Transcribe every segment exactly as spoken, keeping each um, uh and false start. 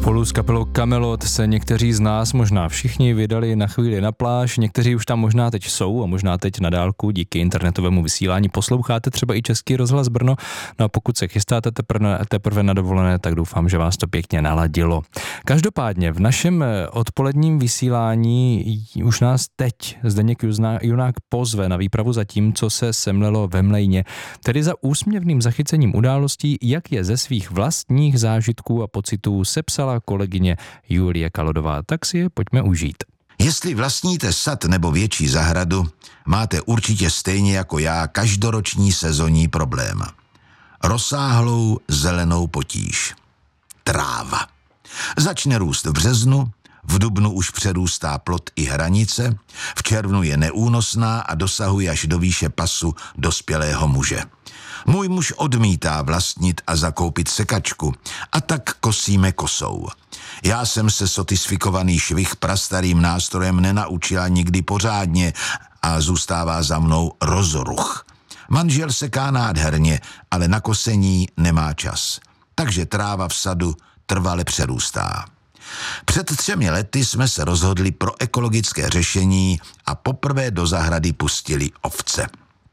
Spolu s kapelou Kamelot se někteří z nás, možná všichni, vydali na chvíli na pláž, někteří už tam možná teď jsou a možná teď na dálku díky internetovému vysílání posloucháte třeba i Český rozhlas Brno. No a pokud se chystáte teprve, teprve na dovolené, tak doufám, že vás to pěkně naladilo. Každopádně v našem odpoledním vysílání už nás teď Zdeněk Junák pozve na výpravu za tím, co se semlelo ve Mlejně, tedy za úsměvným zachycením událostí, jak je ze svých vlastních zážitků a pocitů sepsala kolegyně Julie Kalodová. Tak si je pojďme užít. Jestli vlastníte sad nebo větší zahradu, máte určitě stejně jako já každoroční sezonní problém. Rozsáhlou zelenou potíž. Tráva. Začne růst v březnu, v dubnu už přerůstá plot i hranice, v červnu je neúnosná a dosahuje až do výše pasu dospělého muže. Můj muž odmítá vlastnit a zakoupit sekačku a tak kosíme kosou. Já jsem se sotisfikovaný švih prastarým nástrojem nenaučila nikdy pořádně a zůstává za mnou rozruch. Manžel seká nádherně, ale na kosení nemá čas. Takže tráva v sadu trvale přerůstá. Před třemi lety jsme se rozhodli pro ekologické řešení a poprvé do zahrady pustili ovce.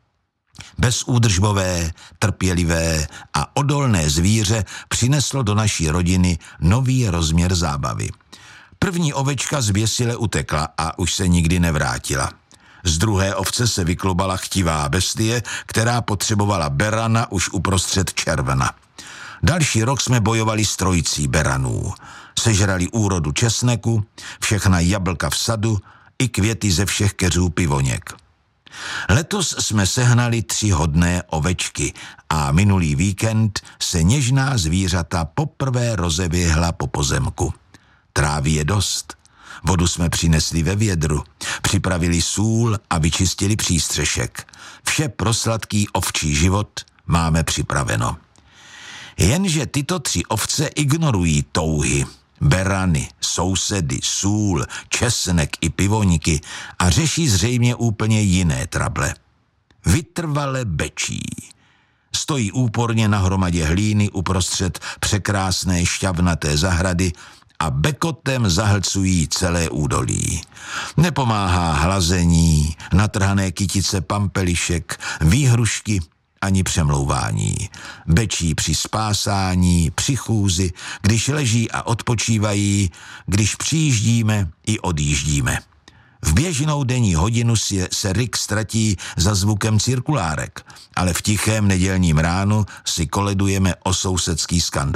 Bezúdržbové, trpělivé a odolné zvíře přineslo do naší rodiny nový rozměr zábavy. První ovečka zběsile utekla a už se nikdy nevrátila. Z druhé ovce se vyklubala chtivá bestie, která potřebovala berana už uprostřed června. Další rok jsme bojovali s trojicí beranů. Sežrali úrodu česneku, všechna jablka v sadu i květy ze všech keřů pivoněk. Letos jsme sehnali tři hodné ovečky a minulý víkend se něžná zvířata poprvé rozeběhla po pozemku. Trávy je dost. Vodu jsme přinesli ve vědru, připravili sůl a vyčistili přístřešek. Vše pro sladký ovčí život máme připraveno. Jenže tyto tři ovce ignorují touhy, berany, sousedy, sůl, česnek i pivoníky a řeší zřejmě úplně jiné trable. Vytrvale bečí. Stojí úporně na hromadě hlíny uprostřed překrásné šťavnaté zahrady a bekotem zahlcují celé údolí. Nepomáhá hlazení, natrhané kytice pampelišek, výhrušky ani přemlouvání. Bečí při spásání, při chůzi, když leží a odpočívají, když přijíždíme i odjíždíme. V běžnou denní hodinu si se Rick ztratí za zvukem cirkulárek, ale v tichém nedělním ránu si koledujeme o sousedský skandál.